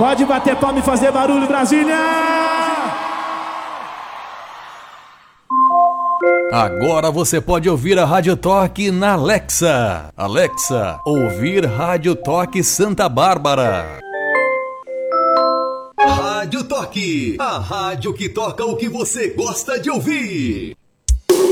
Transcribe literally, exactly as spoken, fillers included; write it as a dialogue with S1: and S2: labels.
S1: Pode bater palma e fazer barulho, Brasília!
S2: Agora você pode ouvir a Rádio Toque na Alexa. Alexa, ouvir Rádio Toque Santa Bárbara.
S3: Rádio Toque, a rádio que toca o que você gosta de ouvir.